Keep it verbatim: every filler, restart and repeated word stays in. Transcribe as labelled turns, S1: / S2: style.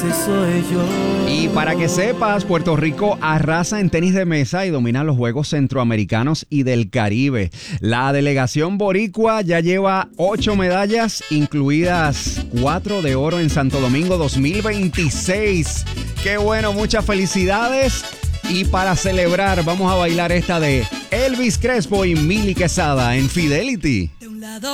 S1: Soy yo.
S2: Y para que sepas, Puerto Rico arrasa en tenis de mesa y domina los Juegos Centroamericanos y del Caribe. La delegación boricua ya lleva ocho medallas, incluidas cuatro de oro en Santo Domingo dos mil veintiséis. ¡Qué bueno! Muchas felicidades. Y para celebrar, vamos a bailar esta de Elvis Crespo y Mili Quesada en Fidelity.